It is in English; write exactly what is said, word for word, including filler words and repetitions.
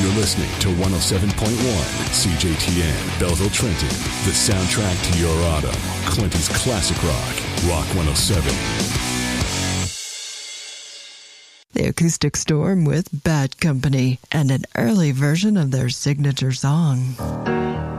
You're listening to one oh seven point one C J T N, Belleville, Trenton, the soundtrack to your autumn. Clinty's classic rock, Rock one oh seven. The Acoustic Storm with Bad Company and an early version of their signature song.